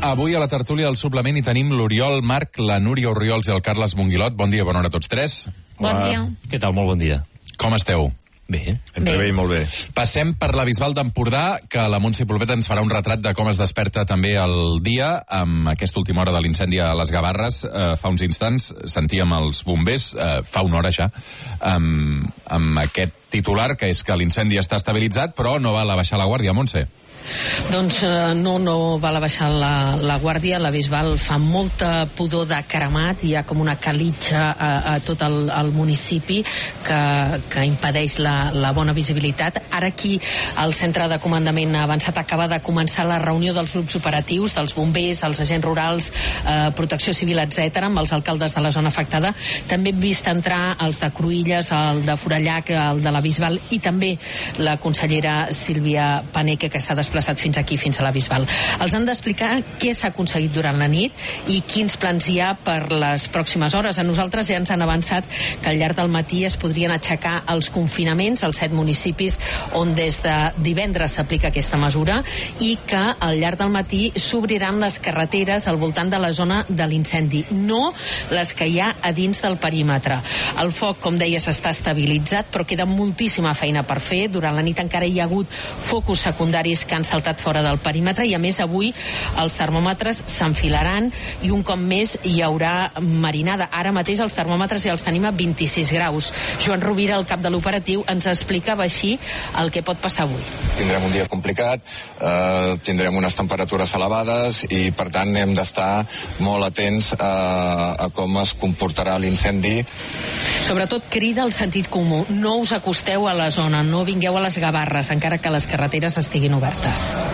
Avui a la tertúlia del suplement hi tenim l'Oriol Marc, la Núria Orriols i el Carles Monguilot. Bon dia, bona hora a tots tres. Bon dia. Què tal? Molt bon dia. Com esteu? Bé. Bé i molt bé. Passem per la Bisbal d'Empordà, que la Montse Polpeta ens farà un retrat de com es desperta també el dia amb aquesta última hora de l'incendi a les Gavarres. Fa uns instants sentíem els bombers, fa una hora ja, amb aquest titular, que és que l'incendi està estabilitzat, però no val a baixar la guàrdia, Montse. Doncs no val a baixar la guàrdia. La Bisbal fa molta pudor de cremat, hi ha com una calitja a tot el municipi que impedeix la bona visibilitat. Ara aquí el centre de comandament avançat acaba de començar la reunió dels grups operatius, dels bombers, els agents rurals, protecció civil, etc., amb els alcaldes de la zona afectada. També hem vist entrar els de Cruïlles, el de Forallac, el de la Bisbal i també la consellera Sílvia Paneque, que s'ha desplaçat fins aquí, fins a la Bisbal. Els han d'explicar què s'ha aconseguit durant la nit i quins plans hi ha per les pròximes hores. A nosaltres ja ens han avançat que al llarg del matí es podrien aixecar els confinaments als 7 municipis on des de divendres s'aplica aquesta mesura i que al llarg del matí s'obriran les carreteres al voltant de la zona de l'incendi, no les que hi ha a dins del perímetre. El foc, com deies, està estabilitzat, però queda moltíssima feina per fer. Durant la nit encara hi ha hagut focus secundaris que han saltat fora del perímetre i a més avui els termòmetres s'enfilaran i un cop més hi haurà marinada. Ara mateix els termòmetres ja els tenim a 26 graus. Joan Rovira, el cap de l'operatiu, ens explicava així el que pot passar avui. Tindrem un dia complicat, tindrem unes temperatures elevades i per tant hem d'estar molt atents a com es comportarà l'incendi. Sobretot crida el sentit comú. No us acosteu a la zona, no vingueu a les Gavarres, encara que les carreteres estiguin obertes.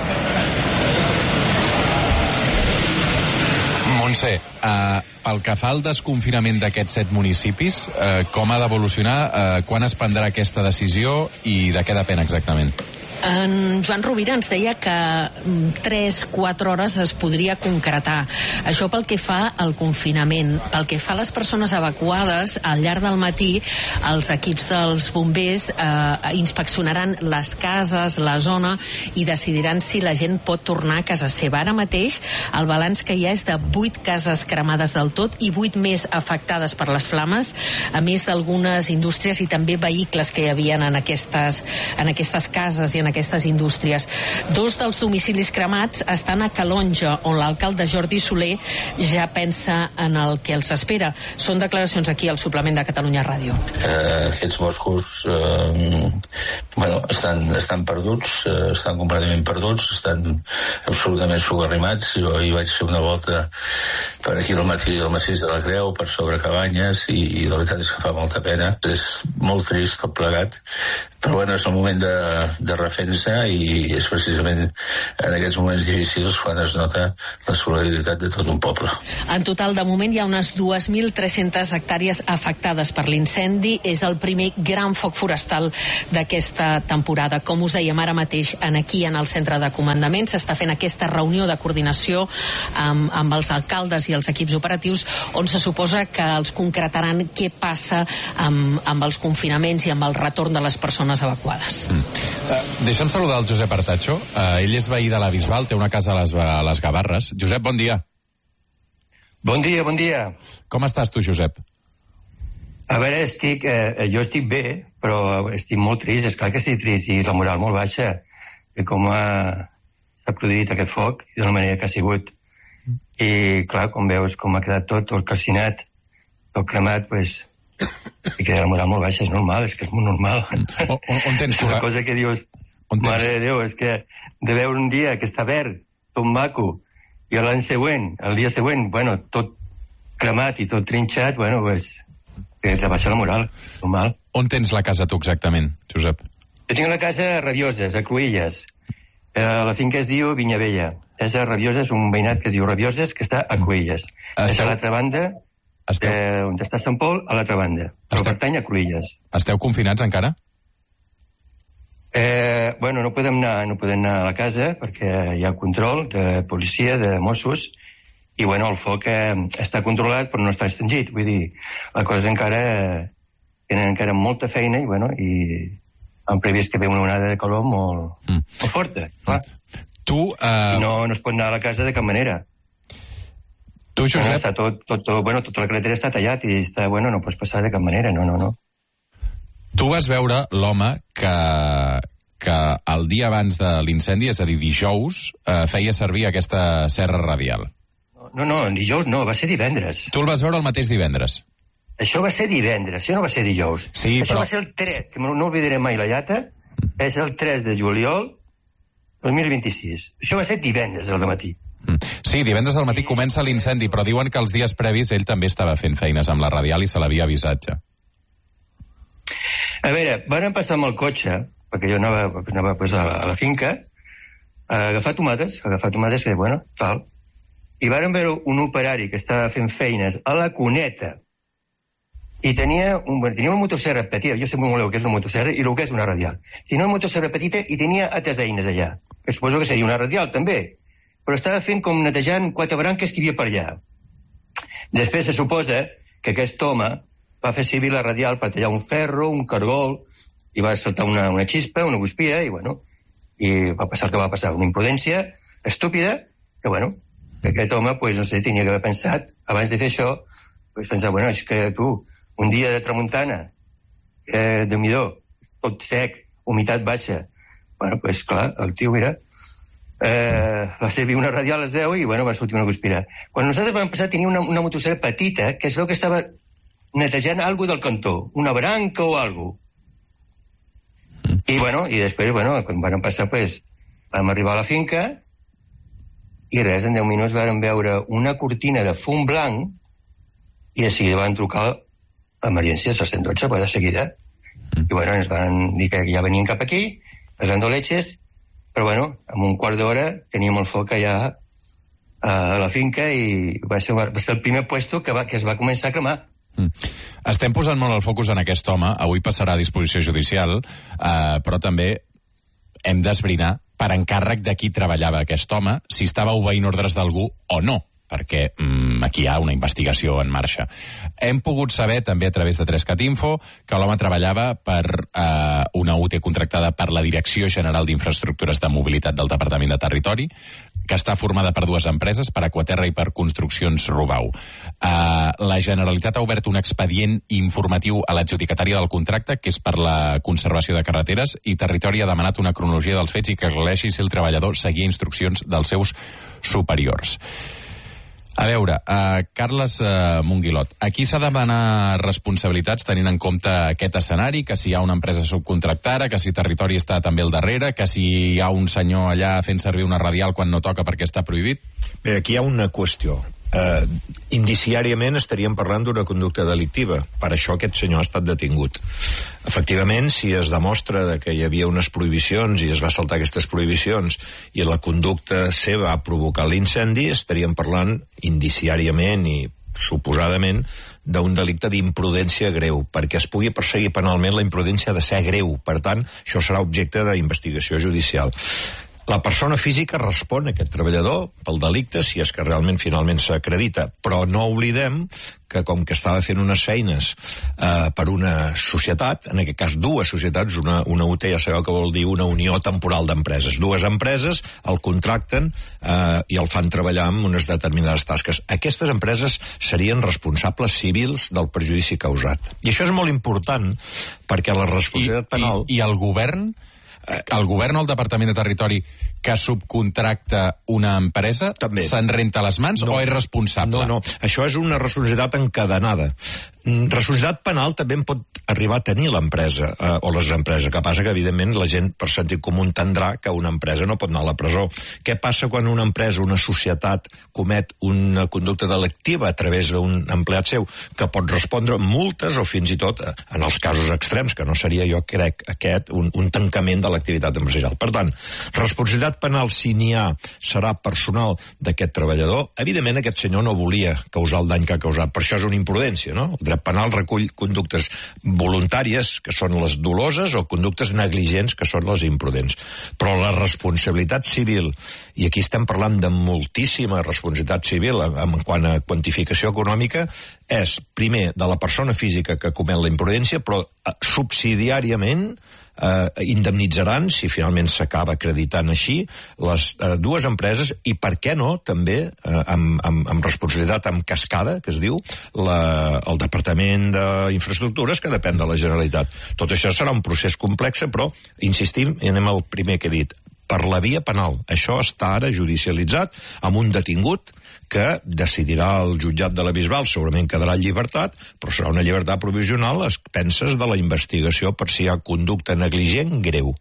Montse, pel que fa al desconfinament d'aquests 7 municipis, com ha d'evolucionar, quan es prendrà aquesta decisió i de què depèn exactament? En Joan Rovira ens deia que 3-4 hores es podria concretar. Això pel que fa al confinament. Pel que fa a les persones evacuades, al llarg del matí els equips dels bombers inspeccionaran les cases, la zona i decidiran si la gent pot tornar a casa seva. Ara mateix el balanç que hi ha és de 8 cases cremades del tot i 8 més afectades per les flames, a més d'algunes indústries i també vehicles que hi havien en aquestes cases i en aquestes indústries. 2 dels domicilis cremats estan a Calonja, on l'alcalde Jordi Soler ja pensa en el que els espera. Són declaracions aquí al suplement de Catalunya Ràdio. Aquests boscos estan perduts, estan completament perduts, estan absolutament sogarrimats. Jo hi vaig fer una volta per aquí al massís de la Creu, per sobre Cabanyes, i la veritat és que fa molta pena. És molt trist tot plegat, però bueno, és el moment de refensa i és precisament en aquests moments difícils quan es nota la solidaritat de tot un poble. En total, de moment, hi ha unes 2.300 hectàrees afectades per l'incendi. És el primer gran foc forestal d'aquesta temporada. Com us dèiem ara mateix, aquí en el centre de comandament s'està fent aquesta reunió de coordinació amb els alcaldes i els equips operatius on se suposa que els concretaran què passa amb els confinaments i amb el retorn de les persones evacuades. Deixa'm saludar el Josep Artacho. Ell és veí de la Bisbal, té una casa a les Gavarres. Josep, bon dia. Bon dia, bon dia. Com estàs tu, Josep? A veure, jo estic bé, però estic molt trist, és clar que estic trist, i la moral molt baixa, de com s'ha produït aquest foc i de la manera que ha sigut. I clar, com veus com ha quedat tot calcinat, tot cremat, doncs, i queda la moral molt baixa, és normal, és que és molt normal. On tens és una cosa que dius, mare de Déu, és que de veure un dia que està verd, tot maco, i l'any següent, el dia següent, bueno, tot cremat i tot trinxat, bueno, pues, que te baixa la moral, normal. On tens la casa tu exactament, Josep? Jo tinc la casa a Rabioses, a Cruïlles. La finca es diu Vinyavella. És a Rabioses, un veïnat que es diu Rabioses, que està a Cruïlles. És a l'altra banda, on està Sant Pol, a l'altra banda. Però pertany a Cruïlles. Esteu confinats encara? Bueno, no podem anar a la casa perquè hi ha control de policia, de Mossos, i bueno, el foc està controlat però no està extingit. Vull dir, la cosa tenen encara molta feina i bueno, i han previst que ve una onada de calor molt forta, clar. Tu... I no es pot anar a la casa de cap manera. Tu, Josep? Està tota la carretera està tallat i està, no pots passar de cap manera, no. Tu vas veure l'home que el dia abans de l'incendi, és a dir, dijous, feia servir aquesta serra radial. No, dijous no, va ser divendres. Tu el vas veure el mateix divendres? Això va ser divendres, això no va ser dijous. Sí, això va ser el 3, que no oblidaré mai la llata, és el 3 de juliol 2026. Això va ser divendres al matí. Sí, divendres al matí comença l'incendi, però diuen que els dies previs ell també estava fent feines amb la radial i se l'havia avisat ja. A veure, van passar amb el cotxe, perquè jo anava a la finca, a agafar tomates, que, tal, i van veure un operari que estava fent feines a la cuneta i tenia una motosserra petita, jo sé molt bé què és una motosserra i el que és una radial. Tenia una motosserra petita i tenia altres eines allà, que suposo que seria una radial també, però estava fent com netejant 4 branques que hi havia per allà. Després se suposa que aquest home va fer servir la radial per tallar un ferro, un cargol, i va saltar una xispa, una guspia, i va passar el que va passar, una imprudència estúpida, que que aquest home, tenia que haver pensat, abans de fer això, pensar, és que tu, un dia de tramuntana, Déu-n'hi-do, tot sec, humitat baixa, clar, el tio, va servir una radial a les 10 i, va sortir una guspira. Quan nosaltres vam passar, tenia una motosserra petita que es veu que estava netejant alguna del cantó, una branca o alguna cosa. I després, quan vam passar, vam arribar a la finca i res, en 10 minuts vam veure una cortina de fum blanc i de seguida van trucar a emergències, al 112, de seguida. I, ens van dir que ja venien cap aquí, les gandoletxes, però, en un quart d'hora teníem el foc allà a la finca i va ser el primer puesto que es va començar a cremar. Estem posant molt el focus en aquest home, avui passarà a disposició judicial, però també hem d'esbrinar per encàrrec de qui treballava aquest home, si estava obeint ordres d'algú o no, perquè aquí hi ha una investigació en marxa. Hem pogut saber, també a través de 3cat Info, que l'home treballava per una UT contractada per la Direcció General d'Infraestructures de Mobilitat del Departament de Territori, que està formada per 2 empreses, per Aquaterra i per Construccions Rubau. La Generalitat ha obert un expedient informatiu a l'adjudicatària del contracte, que és per la conservació de carreteres, i Territori ha demanat una cronologia dels fets i que aclareixi si el treballador seguia instruccions dels seus superiors. A veure, Carles Monguilot, aquí s'ha de demanar responsabilitats tenint en compte aquest escenari, que si hi ha una empresa subcontractada, que si Territori està també al darrere, que si hi ha un senyor allà fent servir una radial quan no toca perquè està prohibit? Bé, aquí hi ha una qüestió. Indiciàriament estaríem parlant d'una conducta delictiva. Per això aquest senyor ha estat detingut. Efectivament, si es demostra que hi havia unes prohibicions i es va saltar aquestes prohibicions i la conducta seva ha provocat l'incendi, estaríem parlant indiciàriament i suposadament d'un delicte d'imprudència greu. Perquè es pugui perseguir penalment, la imprudència ha de ser greu. Per tant, això serà objecte d'investigació judicial. La persona física respon a aquest treballador pel delicte si és que realment finalment s'acredita, però no oblidem que com que estava fent unes feines per una societat, en aquest cas 2 societats, una UT ja sabeu que vol dir una unió temporal d'empreses. 2 empreses el contracten i el fan treballar amb unes determinades tasques. Aquestes empreses serien responsables civils del perjudici causat. I això és molt important perquè la responsabilitat penal... I el govern... El govern o el Departament de Territori que subcontracta una empresa se'n renta les mans o és responsable? No, això és una responsabilitat encadenada. Responsabilitat penal també en pot arribar a tenir l'empresa o les empreses. El que passa que, evidentment, la gent per sentit comú entendrà que una empresa no pot anar a la presó. Què passa quan una empresa, una societat, comet una conducta delictiva a través d'un empleat seu que pot respondre multes o fins i tot, en els casos extrems, que no seria, jo crec, un tancament de l'activitat empresarial. Per tant, responsabilitat penal, si n'hi ha, serà personal d'aquest treballador. Evidentment, aquest senyor no volia causar el dany que ha causat. Per això és una imprudència, no? El dret penal recull conductes voluntàries, que són les doloses, o conductes negligents, que són les imprudents. Però la responsabilitat civil, i aquí estem parlant de moltíssima responsabilitat civil en quant a quantificació econòmica, és, primer, de la persona física que comet la imprudència, però subsidiàriament indemnitzaran, si finalment s'acaba acreditant així, les dues empreses i, per què no, també amb responsabilitat amb cascada, que es diu, el Departament d'Infraestructures, que depèn de la Generalitat. Tot això serà un procés complex, però, insistim, i anem al primer que he dit, per la via penal. Això està ara judicialitzat amb un detingut que decidirà el jutjat de la Bisbal, segurament quedarà en llibertat, però serà una llibertat provisional a expenses de la investigació per si hi ha conducta negligent greu.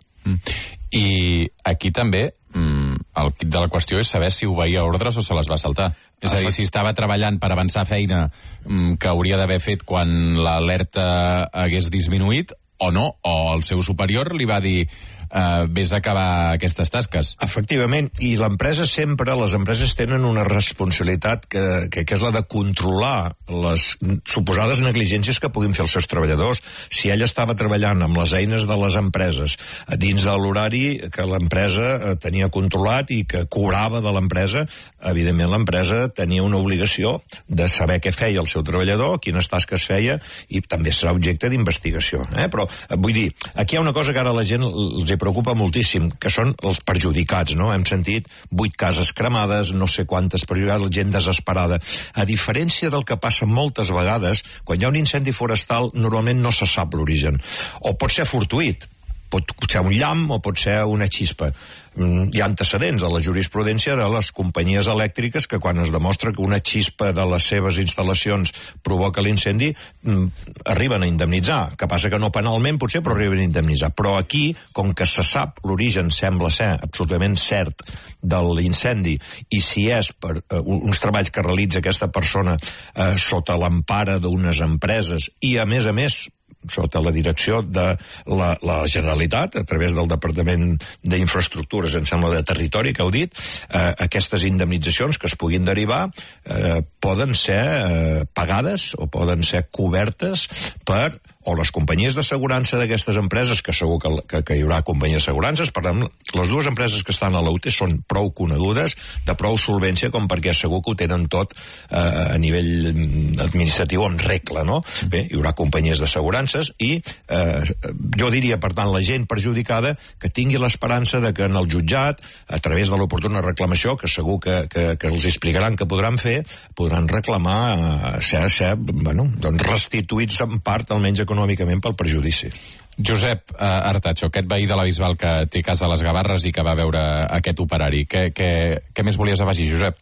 I aquí també el quid de la qüestió és saber si obeïa ordres o se les va saltar. És a dir, si estava treballant per avançar feina que hauria d'haver fet quan l'alerta hagués disminuït o no, o el seu superior li va dir vés a acabar aquestes tasques. Efectivament, i l'empresa sempre, les empreses tenen una responsabilitat que és la de controlar les suposades negligències que puguin fer els seus treballadors. Si ell estava treballant amb les eines de les empreses dins de l'horari que l'empresa tenia controlat i que cobrava de l'empresa, evidentment l'empresa tenia una obligació de saber què feia el seu treballador, quines tasques feia, i també serà objecte d'investigació. Però vull dir, aquí hi ha una cosa que ara la gent els preocupa moltíssim, que són els perjudicats, no? Hem sentit 8 cases cremades, no sé quantes perjudicades, gent desesperada. A diferència del que passa moltes vegades, quan hi ha un incendi forestal, normalment no se sap l'origen. O pot ser fortuït, pot ser un llamp o pot ser una xispa. Hi ha antecedents a la jurisprudència de les companyies elèctriques que quan es demostra que una xispa de les seves instal·lacions provoca l'incendi, arriben a indemnitzar. Que passa que no penalment, potser, però arriben a indemnitzar. Però aquí, com que se sap l'origen, sembla ser absolutament cert de l'incendi, i si és per uns treballs que realitza aquesta persona sota l'empara d'unes empreses i, a més, sota la direcció de la Generalitat, a través del Departament d'Infraestructures, em sembla, de Territori, que heu dit, aquestes indemnitzacions que es puguin derivar poden ser pagades o poden ser cobertes per o les companyies d'assegurança d'aquestes empreses, que segur que hi haurà companyies d'assegurances. Per tant, les dues empreses que estan a la UTE són prou conegudes, de prou solvència, com perquè segur que ho tenen tot a nivell administratiu en regla, no? Bé, hi haurà companyies d'assegurances i jo diria, per tant, la gent perjudicada que tingui l'esperança de que en el jutjat, a través de l'oportuna reclamació, que segur que els explicaran que podran fer, podran reclamar ser restituïts en part, almenys econòmicament, pel perjudici. Josep Artacho, aquest veí de la Bisbal que té casa a les Gavarres i que va veure aquest operari, què més volies afegir, Josep?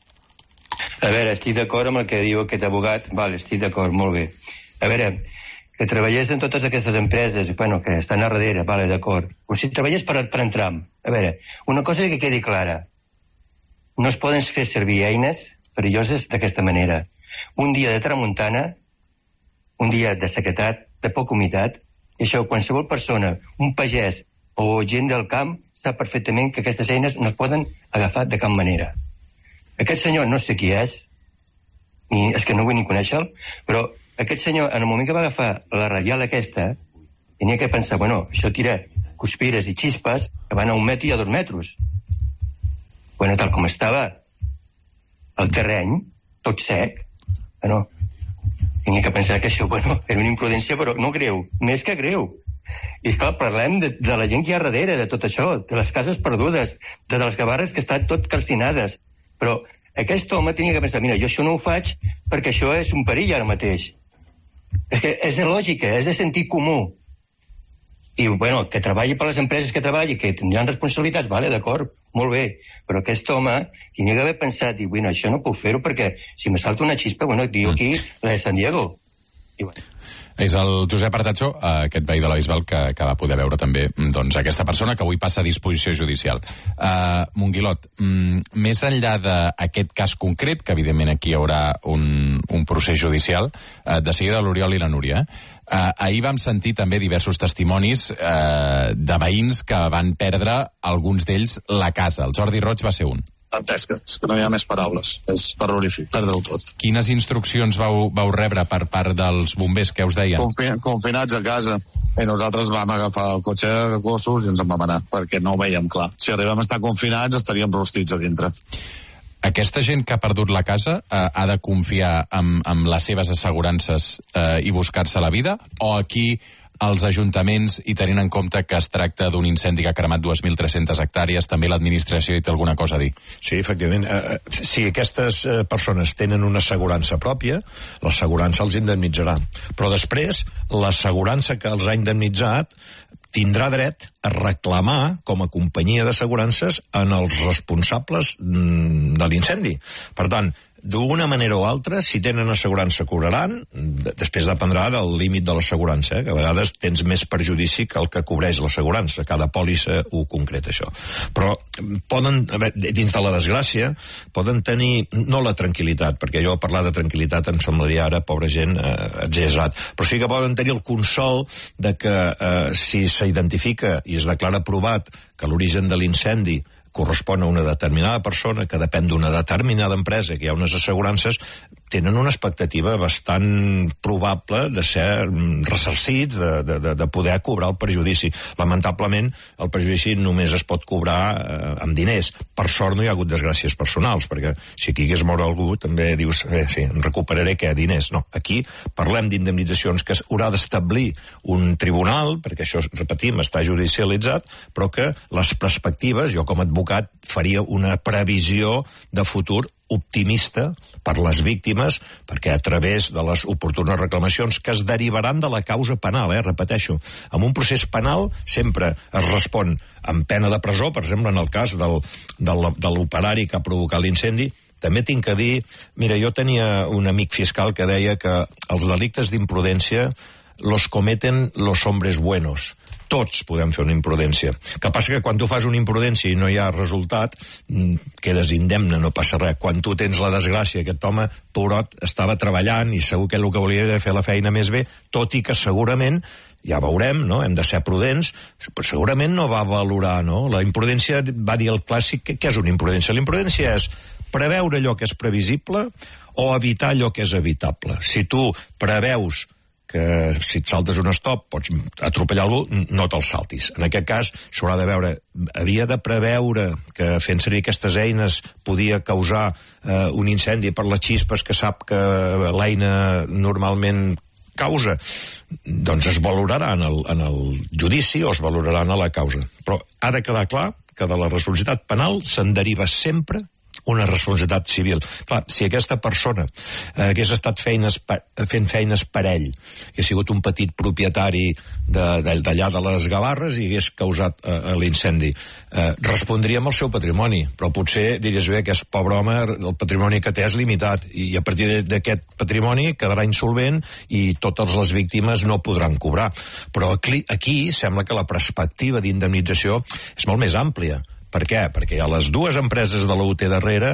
A veure, estic d'acord amb el que diu aquest abogat. Vale, estic d'acord, molt bé. A veure, que treballés en totes aquestes empreses, bueno, que estan a darrere, vale, d'acord. O si treballés per entram. A veure, una cosa que quedi clara. No es poden fer servir eines perilloses d'aquesta manera. Un dia de tramuntana, un dia de sequedat, de poca humitat, i això qualsevol persona, un pagès o gent del camp, sap perfectament que aquestes eines no es poden agafar de cap manera. Aquest senyor no sé qui és que no vull ni conèixer-lo, però aquest senyor, en el moment que va agafar la radial aquesta, tenia que pensar, bueno, això tira cuspires i xispes que van a 1 metre i a 2 metres. Bueno, tal com estava el terreny, tot sec, bueno, tenia que pensar que això, bueno, era una imprudència, però no greu, més que greu. I, esclar, parlem de la gent que hi ha darrere de tot això, de les cases perdudes, de les Gavarres que estan tot calcinades. Però aquest home tenia que pensar, mira, jo això no ho faig perquè això és un perill ara mateix. És que és de lògica, és de sentit comú. I, bueno, que treballi per les empreses que treballi, que tindran responsabilitats, vale, d'acord, molt bé, però aquest home tenia que haver pensat, i, bueno, això no puc fer-ho perquè si me salta una xispa, bueno, diu aquí la de San Diego. I, bueno. És el Josep Artacho, aquest veí de la Bisbal, que va poder veure també doncs, aquesta persona que avui passa a disposició judicial. Monguilot, més enllà d'aquest cas concret, que evidentment aquí hi haurà un procés judicial, de seguida l'Oriol i la Núria, ahir vam sentir també diversos testimonis de veïns que van perdre, alguns d'ells, la casa. El Jordi Roig va ser un. Dantesca, és que no hi ha més paraules, és terrorífic, perdre-ho tot. Quines instruccions vau rebre per part dels bombers, què us deien? Confinats a casa, i nosaltres vam agafar el cotxe de gossos i ens en vam anar, perquè no ho veiem clar. Si arribem a estar confinats estaríem rostits a dintre. Aquesta gent que ha perdut la casa ha de confiar en les seves assegurances i buscar-se la vida? O aquí els ajuntaments, i tenint en compte que es tracta d'un incendi que ha cremat 2.300 hectàrees, també l'administració hi té alguna cosa a dir? Sí, efectivament. Si aquestes persones tenen una assegurança pròpia, l'assegurança els indemnitzarà. Però després, l'assegurança que els ha indemnitzat tindrà dret a reclamar com a companyia d'assegurances en els responsables de l'incendi. Per tant, d'una manera o altra, si tenen assegurança cobraran, després dependrà del límit de l'assegurança, que a vegades tens més perjudici que el que cobreix l'assegurança, cada pòlissa ho concreta això. Però poden, dins de la desgràcia, poden tenir, no la tranquil·litat, perquè jo parlar de tranquil·litat em semblaria ara, pobra gent, exagerat, però sí que poden tenir el consol de que si s'identifica i es declara provat que l'origen de l'incendi correspon a una determinada persona, que depèn d'una determinada empresa, que hi ha unes assegurances, tenen una expectativa bastant probable de ser ressarcits, de poder cobrar el perjudici. Lamentablement, el perjudici només es pot cobrar amb diners. Per sort no hi ha hagut desgràcies personals, perquè si aquí hagués mort algú, també dius, sí, recuperaré què? Diners. No, aquí parlem d'indemnitzacions que haurà d'establir un tribunal, perquè això, repetim, està judicialitzat, però que les perspectives, jo com a advocat faria una previsió de futur optimista per les víctimes, perquè a través de les oportunes reclamacions que es derivaran de la causa penal, repeteixo, en un procés penal sempre es respon amb pena de presó, per exemple, en el cas de l'operari que ha provocat l'incendi. També tinc que dir, mira, jo tenia un amic fiscal que deia que els delictes d'imprudència los cometen los hombres buenos. Tots podem fer una imprudència. El que passa que quan tu fas una imprudència i no hi ha resultat, quedes indemne, no passa res. Quan tu tens la desgràcia, aquest home, pobrot, estava treballant i segur que el que volia era fer la feina més bé, tot i que segurament, ja veurem, no? Hem de ser prudents, però segurament no va valorar, no? La imprudència, va dir el clàssic, què és una imprudència? La imprudència és preveure allò que és previsible o evitar allò que és evitable. Si tu preveus que si et saltes un stop pots atropellar algú, no te'l saltis. En aquest cas s'haurà de veure, havia de preveure que fent servir aquestes eines podia causar un incendi per les xispes que sap que l'eina normalment causa, doncs es valorarà en el judici o es valorarà en la causa. Però ha de quedar clar que de la responsabilitat penal se'n deriva sempre una responsabilitat civil. Clar, si aquesta persona hagués estat fent feines per ell, que ha sigut un petit propietari d'allà de les Gavarres i hagués causat l'incendi, respondria amb el seu patrimoni, però potser diries, bé, aquest pobre home, el patrimoni que té és limitat, i a partir d'aquest patrimoni quedarà insolvent i totes les víctimes no podran cobrar. Però aquí sembla que la perspectiva d'indemnització és molt més àmplia. Per què? Perquè hi ha les dues empreses de la UT darrere,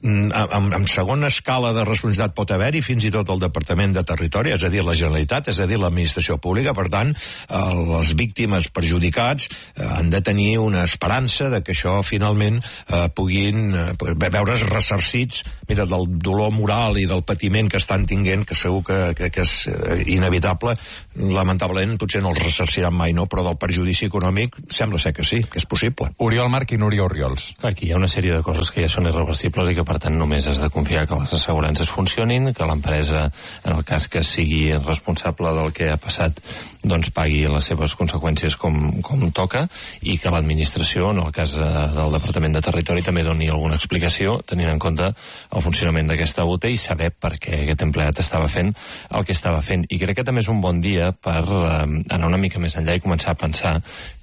amb segona escala de responsabilitat pot haver-hi fins i tot el Departament de Territori, és a dir, la Generalitat, és a dir, l'administració pública. Per tant, les víctimes perjudicats han de tenir una esperança de que això finalment puguin veure's ressarcits, mira, del dolor moral i del patiment que estan tinguent, que segur que és inevitable. Lamentablement potser no els ressarciran mai, no? Però del perjudici econòmic sembla ser que sí, que és possible. Oriol Marc i Núria Orriols. Aquí hi ha una sèrie de coses que ja són irreversibles i que per tant només has de confiar que les assegurances funcionin, que l'empresa, en el cas que sigui responsable del que ha passat, doncs pagui les seves conseqüències com toca, i que l'administració, en el cas del Departament de Territori, també doni alguna explicació tenint en compte el funcionament d'aquesta UT i saber per què aquest empleat estava fent el que estava fent. I crec que també és un bon dia per anar una mica més enllà i començar a pensar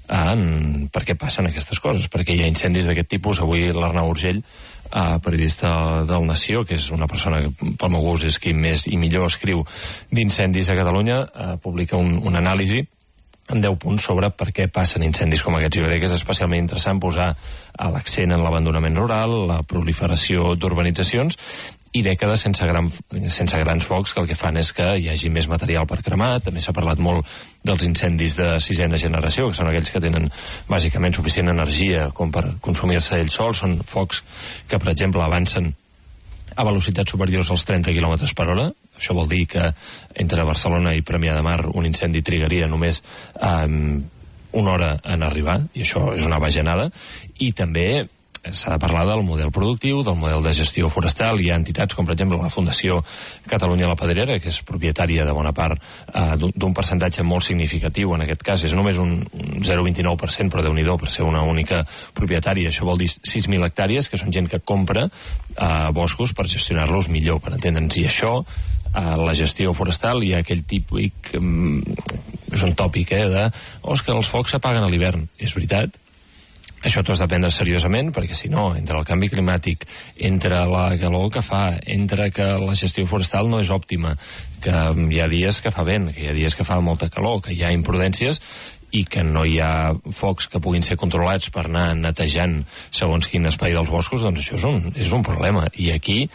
en per què passen aquestes coses, perquè hi ha incendis d'aquest tipus. Avui l'Arnau Urgell, periodista del Nació, que és una persona que pel meu gust és qui més i millor escriu d'incendis a Catalunya, publica un anàlisi en 10 punts sobre per què passen incendis com aquests. Jo crec que és especialment interessant posar l'accent en l'abandonament rural, la proliferació d'urbanitzacions i dècades sense grans focs, que el que fan és que hi hagi més material per cremar. També s'ha parlat molt dels incendis de sisena generació, que són aquells que tenen bàsicament suficient energia com per consumir-se ells sols. Són focs que, per exemple, avancen a velocitats superiors als 30 km per hora. Això vol dir que entre Barcelona i Premià de Mar un incendi trigaria només una hora en arribar, i això és una bajanada. I també s'ha de parlar del model productiu, del model de gestió forestal. Hi ha entitats com, per exemple, la Fundació Catalunya la Pedrera, que és propietària de bona part d'un percentatge molt significatiu. En aquest cas és només un 0,29%, però Déu-n'hi-do per ser una única propietària. Això vol dir 6.000 hectàrees, que són gent que compra boscos per gestionar-los millor, per entendre'ns. I això, la gestió forestal, hi ha aquell típic, és un tòpic, de és que els focs s'apaguen a l'hivern. És veritat. Això t'ho has de prendre seriosament, perquè si no, entre el canvi climàtic, entre la calor que fa, entre que la gestió forestal no és òptima, que hi ha dies que fa vent, que hi ha dies que fa molta calor, que hi ha imprudències i que no hi ha focs que puguin ser controlats per anar netejant segons quin espai dels boscos, doncs això és un problema. I aquí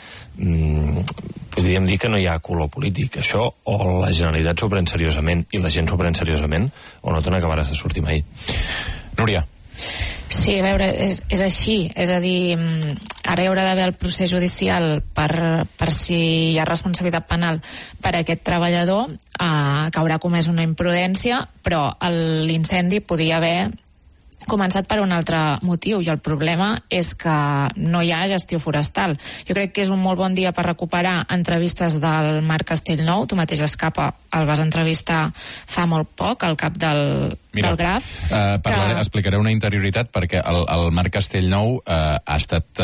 podríem dir que no hi ha color polític. Això o la Generalitat s'ho pren seriosament i la gent s'ho pren seriosament, o no te n'acabaràs de sortir mai. Núria. Sí, a veure, és així. És a dir, ara hi haurà d'haver el procés judicial per si hi ha responsabilitat penal per a aquest treballador que haurà comès una imprudència, però l'incendi podia haver començat per un altre motiu, i el problema és que no hi ha gestió forestal. Jo crec que és un molt bon dia per recuperar entrevistes del Marc Castellnou. Tu mateix, Escapa, el vas entrevistar fa molt poc, al cap del Graf. Explicaré una interioritat, perquè el Marc Castellnou ha estat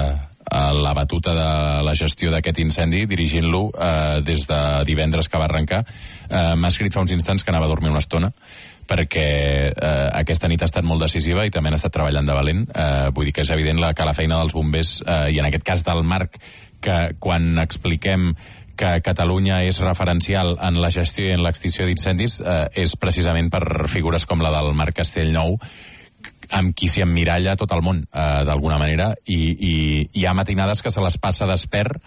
la batuta de la gestió d'aquest incendi, dirigint-lo des de divendres que va arrencar. M'ha escrit fa uns instants que anava a dormir una estona, perquè aquesta nit ha estat molt decisiva i també han estat treballant de valent. Vull dir que és evident que la feina dels bombers, i en aquest cas del Marc, que quan expliquem que Catalunya és referencial en la gestió i en l'extinció d'incendis, és precisament per figures com la del Marc Castellnou, amb qui s'hi emmiralla tot el món, d'alguna manera, i hi ha matinades que se les passa despert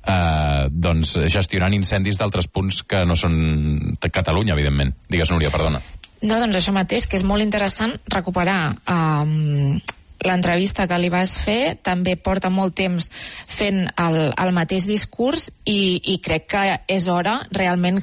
doncs gestionant incendis d'altres punts que no són Catalunya, evidentment. Digues, Núria, perdona. No, doncs això mateix, que és molt interessant recuperar l'entrevista que li vas fer. També porta molt temps fent el mateix discurs i crec que és hora realment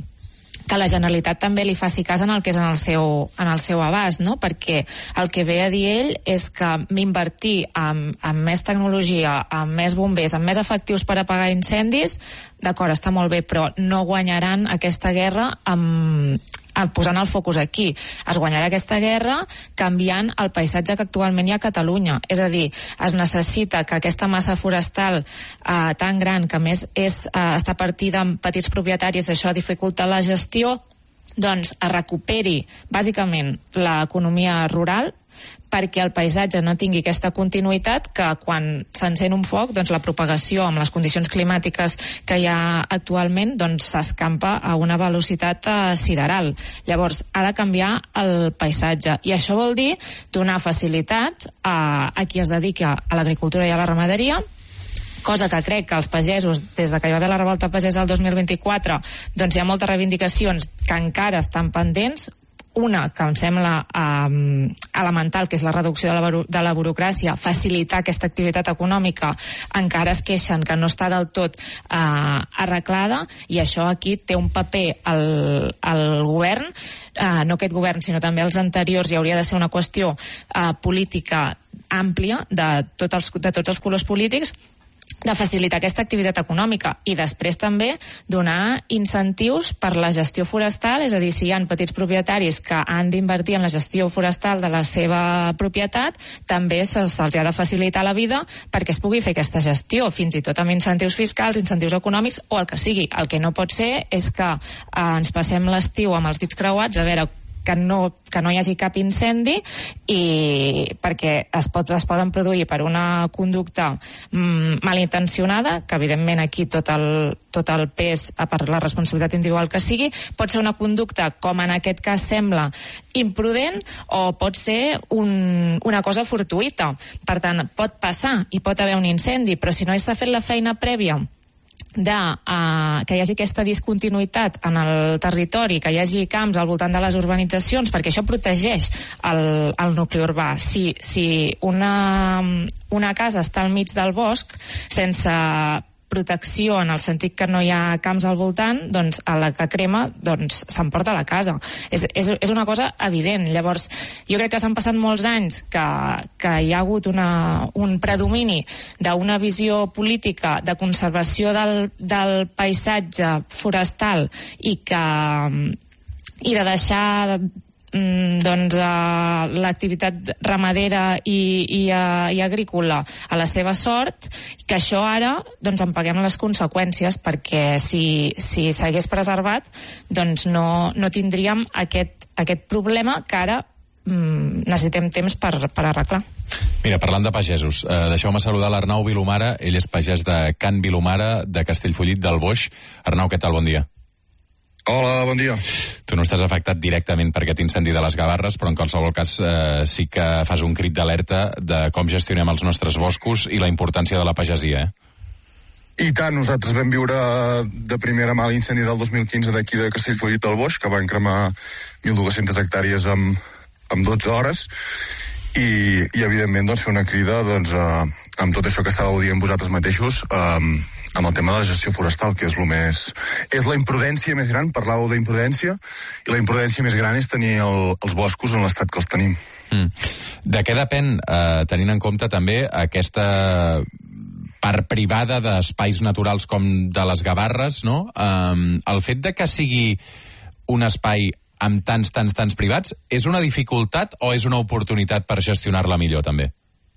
que la Generalitat també li faci cas en el que és en el seu abast, no? Perquè el que ve a dir ell és que invertir en més tecnologia, en més bombers, en més efectius per apagar incendis, d'acord, està molt bé, però no guanyaran aquesta guerra posant el focus aquí. Es guanyarà aquesta guerra canviant el paisatge que actualment hi ha a Catalunya. És a dir, es necessita que aquesta massa forestal tan gran, que a més està partida en petits propietaris, això dificulta la gestió, doncs es recuperi bàsicament l'economia rural, perquè el paisatge no tingui aquesta continuïtat, que quan s'encén un foc, doncs la propagació amb les condicions climàtiques que hi ha actualment doncs s'escampa a una velocitat sideral. Llavors ha de canviar el paisatge, i això vol dir donar facilitats a qui es dedica a l'agricultura i a la ramaderia, cosa que crec que els pagesos, des de que hi va haver la revolta pagesa el 2024, doncs hi ha moltes reivindicacions que encara estan pendents. Una que em sembla elemental, que és la reducció de la burocràcia, facilitar aquesta activitat econòmica, encara es queixen que no està del tot arreglada, i això aquí té un paper el govern, no aquest govern sinó també els anteriors, i hauria de ser una qüestió política àmplia de tots els colors polítics, de facilitar aquesta activitat econòmica, i després també donar incentius per la gestió forestal. És a dir, si hi ha petits propietaris que han d'invertir en la gestió forestal de la seva propietat, també se'ls ha de facilitar la vida perquè es pugui fer aquesta gestió, fins i tot amb incentius fiscals, incentius econòmics o el que sigui. El que no pot ser és que ens passem l'estiu amb els dits creuats a veure que no hi hagi cap incendi, i perquè es poden produir per una conducta malintencionada, que evidentment aquí tot el pes per la responsabilitat individual que sigui, pot ser una conducta, com en aquest cas sembla, imprudent, o pot ser una cosa fortuïta. Per tant, pot passar i pot haver un incendi, però si no s'ha fet la feina prèvia que hi hagi aquesta discontinuïtat en el territori, que hi hagi camps al voltant de les urbanitzacions, perquè això protegeix el nucli urbà. Si una casa està al mig del bosc, sense protecció en el sentit que no hi ha camps al voltant, doncs a la que crema doncs s'emporta a la casa. És una cosa evident. Llavors, jo crec que s'han passat molts anys que hi ha hagut un predomini d'una visió política de conservació del paisatge forestal i de deixar l'activitat ramadera i agrícola a la seva sort, que això ara doncs en paguem les conseqüències, perquè si s'hagués preservat doncs no tindríem aquest problema que ara necessitem temps per arreglar. Mira, parlant de pagesos, deixeu-me saludar l'Arnau Vilomara. Ell és pagès de Can Vilomara, de Castellfollit del Boix. Arnau, què tal? Bon dia. Hola, bon dia. Tu no estàs afectat directament per aquest incendi de les Gavarres, però en qualsevol cas sí que fas un crit d'alerta de com gestionem els nostres boscos i la importància de la pagesia, I tant, nosaltres vam viure de primera mà l'incendi del 2015 d'aquí de Castellfollit del Boix, que van cremar 1.200 hectàrees en 12 hores, i evidentment doncs, fer una crida amb tot això que estàveu dient vosaltres mateixos, amb el tema de la gestió forestal, que és la imprudència més gran. Parlàveu d'imprudència, i la imprudència més gran és tenir els boscos en l'estat que els tenim. De què depèn, tenint en compte també aquesta part privada d'espais naturals com de les Gavarres, no? El fet de que sigui un espai amb tants privats, és una dificultat o és una oportunitat per gestionar-la millor, també?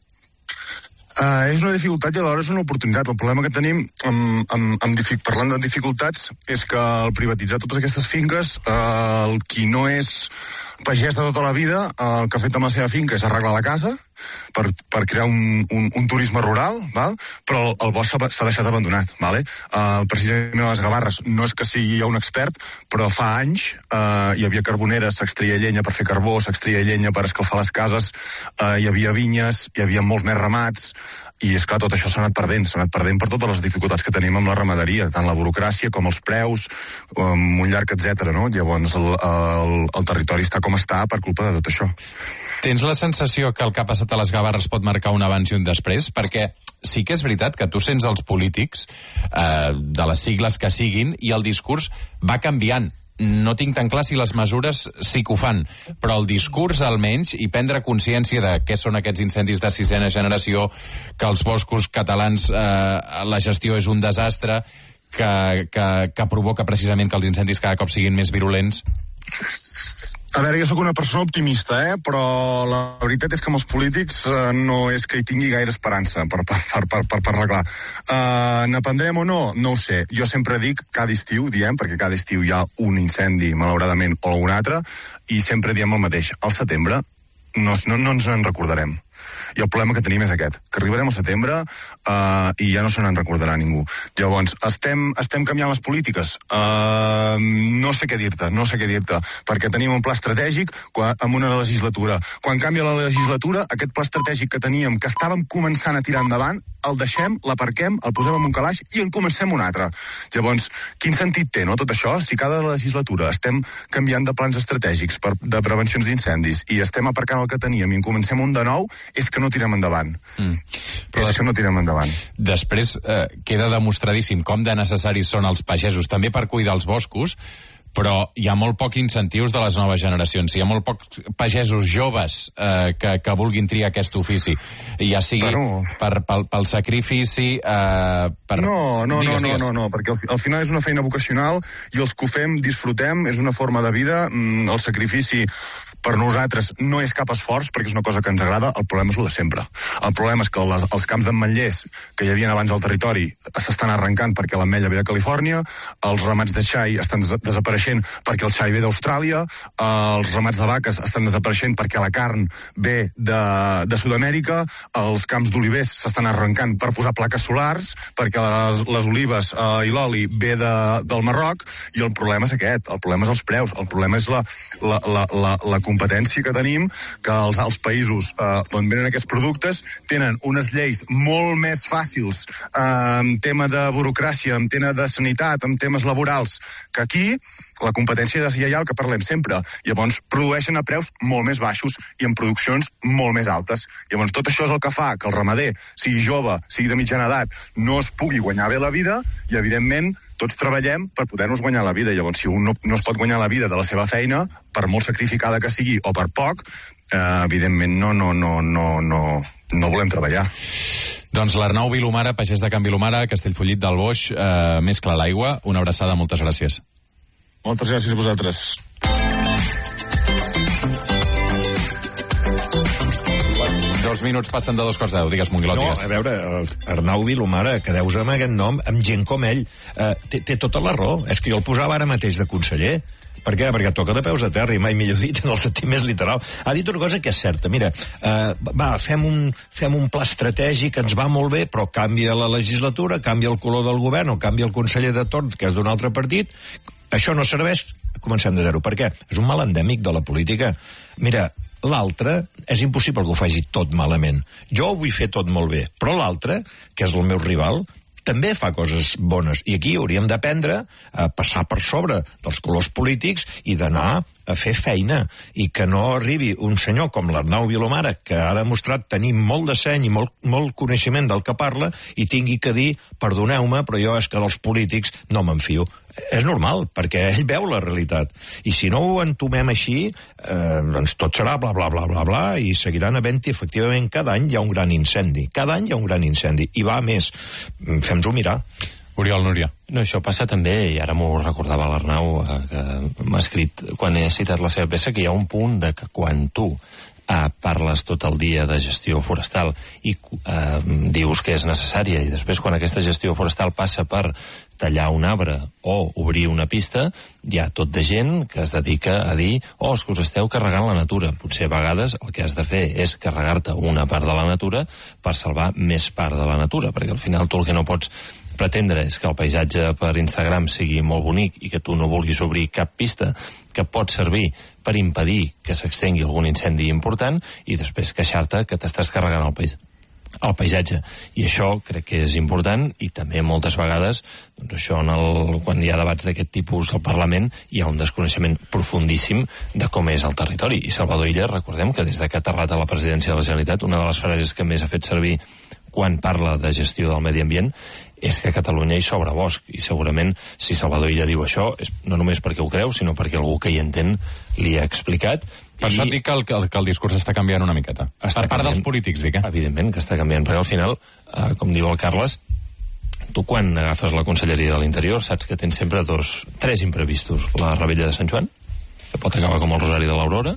És una dificultat i alhora és una oportunitat. El problema que tenim, parlant de dificultats, és que al privatitzar totes aquestes finques, el qui no és pagès de tota la vida, el que ha fet amb la seva finca és arreglar la casa per crear un turisme rural, val? Però el bosc s'ha deixat abandonat. Vale? Precisament a les Gavarres no és que sigui un expert, però fa anys hi havia carboneres, s'extreia llenya per fer carbó, s'extreia llenya per escalfar les cases, hi havia vinyes, hi havia molts més ramats, i és clar, tot això s'ha anat perdent per totes les dificultats que tenim amb la ramaderia, tant la burocràcia com els preus, un llarg etcètera, no? Llavors el territori està com està per culpa de tot això. Tens la sensació que el que ha passat a les Gavarres pot marcar un abans i un després? Perquè sí que és veritat que tu sents els polítics de les sigles que siguin i el discurs va canviant. No tinc tan clar si les mesures sí que ho fan, però el discurs almenys, i prendre consciència de què són aquests incendis de 6ª generació, que els boscos catalans la gestió és un desastre, que provoca precisament que els incendis cada cop siguin més virulents. A veure, jo sóc una persona optimista, però la veritat és que amb els polítics no és que hi tingui gaire esperança per parlar clar. N'aprendrem o no? No ho sé. Jo sempre dic, cada estiu, perquè cada estiu hi ha un incendi, malauradament, o un altre, i sempre diem el mateix. Al setembre no ens en recordarem. I el problema que tenim és aquest, que arribarem al setembre i ja no se n'en recordarà ningú. Llavors, estem canviant les polítiques? No sé què dir-te, perquè tenim un pla estratègic amb una legislatura. Quan canvia la legislatura, aquest pla estratègic que teníem, que estàvem començant a tirar endavant, el deixem, l'aparquem, el posem en un calaix i en comencem un altre. Llavors, quin sentit té, no, tot això? Si cada legislatura estem canviant de plans estratègics de prevencions d'incendis i estem aparcant el que teníem i en comencem un de nou, és que no tirem endavant. Després queda demostradíssim com de necessaris són els pagesos, també per cuidar els boscos, però hi ha molt poc incentius de les noves generacions. Hi ha molt pocs pagesos joves que vulguin triar aquest ofici, ja sigui pel sacrifici... No, perquè al final és una feina vocacional i els que ho fem disfrutem, és una forma de vida. El sacrifici per nosaltres no és cap esforç, perquè és una cosa que ens agrada. El problema és el de sempre. El problema és que els camps d'ametllers que hi havia abans al territori s'estan arrencant perquè l'ametlla ve de Califòrnia, els ramats de xai estan desapareixent perquè el xai ve d'Austràlia, els ramats de vaques estan desapareixent perquè la carn ve de Sud-amèrica, els camps d'olivers s'estan arrencant per posar plaques solars, perquè les olives i l'oli ve del Marroc, i el problema és aquest, el problema és els preus, el problema és la competència que tenim, que els països on venen aquests productes tenen unes lleis molt més fàcils en tema de burocràcia, en tema de sanitat, en temes laborals, que aquí, la competència deslleial que parlem sempre. Llavors produeixen a preus molt més baixos i en produccions molt més altes. Llavors tot això és el que fa que el ramader, sigui jove, sigui de mitjana edat, no es pugui guanyar bé la vida i, evidentment, tots treballem per poder-nos guanyar la vida. Llavors, si un no es pot guanyar la vida de la seva feina, per molt sacrificada que sigui o per poc, evidentment no volem treballar. Doncs l'Arnau Vilomara, pagès de Can Vilomara, Castellfollit del Boix, més clar l'aigua. Una abraçada, moltes gràcies. Moltes gràcies a vosaltres. Dos minuts passen de 2:10. Digues, Monguilot, digues. No, a veure, Arnau Vilomara, quedeu-vos amb aquest nom, amb gent com ell. Té tota la raó. És que jo el posava ara mateix de conseller. Per què? Perquè toca de peus a terra, i mai millor dit, en el sentit més literal. Ha dit una cosa que és certa. Mira, fem un pla estratègic, ens va molt bé, però canvia la legislatura, canvia el color del govern, o canvia el conseller de torn, que és d'un altre partit. Això no serveix, comencem de zero. Per què? És un mal endèmic de la política. Mira, l'altre, és impossible que ho faci tot malament. Jo ho vull fer tot molt bé, però l'altre, que és el meu rival, també fa coses bones. I aquí hauríem d'aprendre a passar per sobre dels colors polítics i d'anar a fer feina. I que no arribi un senyor com l'Arnau Vilomara, que ha demostrat tenir molt de seny i molt coneixement del que parla, i tingui que dir, perdoneu-me, però jo és que dels polítics no me'n fio. És normal, perquè ell veu la realitat. I si no ho entomem així, doncs tot serà bla, bla, bla, bla, bla, i seguiran havent-hi, efectivament, cada any hi ha un gran incendi. Cada any hi ha un gran incendi. I va més. Fem-nos-ho mirar. Oriol, Núria. No, això passa també, i ara m'ho recordava l'Arnau, que m'ha escrit, quan he citat la seva peça, que hi ha un punt de que quan tu parles tot el dia de gestió forestal i dius que és necessària, i després quan aquesta gestió forestal passa per tallar un arbre o obrir una pista, hi ha tot de gent que es dedica a dir és que us esteu carregant la natura. Potser a vegades el que has de fer és carregar-te una part de la natura per salvar més part de la natura, perquè al final tu el que no pots pretendre és que el paisatge per Instagram sigui molt bonic i que tu no vulguis obrir cap pista que pot servir per impedir que s'extengui algun incendi important i després queixar-te que t'estàs carregant el paisatge. I això crec que és important, i també moltes vegades doncs això quan hi ha debats d'aquest tipus al Parlament hi ha un desconeixement profundíssim de com és el territori. I Salvador Illa, recordem que des que ha aterrat a la presidència de la Generalitat, una de les frases que més ha fet servir quan parla de gestió del medi ambient és que a Catalunya hi sobra bosc, i segurament si Salvador Illa diu això és no només perquè ho creu, sinó perquè algú que hi entén li ha explicat. Per això et dic que el discurs està canviant una miqueta. Per part dels polítics, dic, Evidentment que està canviant, perquè al final, com diu el Carles, tu quan agafes la Conselleria de l'Interior saps que tens sempre tres imprevistos. La Revetlla de Sant Joan, que pot acabar com el Rosari de l'Aurora,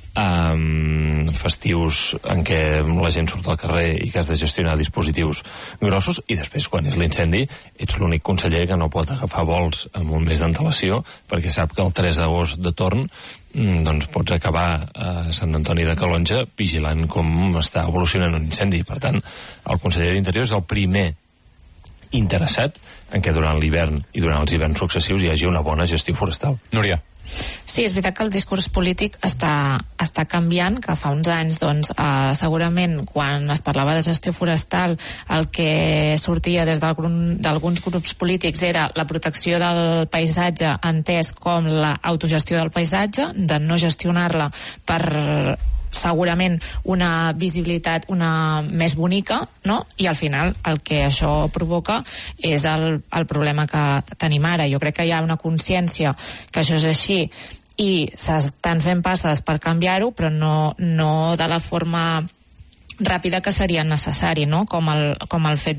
festius en què la gent surt al carrer i que has de gestionar dispositius grossos, i després quan és l'incendi ets l'únic conseller que no pot agafar vols amb un mes d'antelació perquè sap que el 3 d'agost de torn doncs pots acabar a Sant Antoni de Calonja vigilant com està evolucionant un incendi. Per tant, el conseller d'Interior és el primer interessat en què durant l'hivern i durant els hiverns successius hi hagi una bona gestió forestal. Núria. Sí, és veritat que el discurs polític està canviant, que fa uns anys segurament quan es parlava de gestió forestal el que sortia des d'alguns grups polítics era la protecció del paisatge entès com l'autogestió del paisatge, de no gestionar-la per segurament una visibilitat més bonica, no? I al final el que això provoca és el problema que tenim ara. Jo crec que hi ha una consciència que això és així i s'estan fent passes per canviar-ho, però no de la forma ràpida que seria necessari, no? Com el fet